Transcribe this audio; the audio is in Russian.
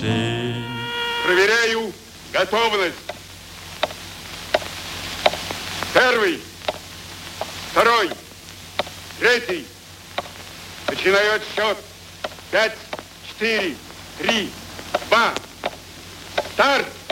stehen. Проверяю готовность. Первый, второй, третий. Начинаю отсчет. 5, 4, 3, 2. Старт!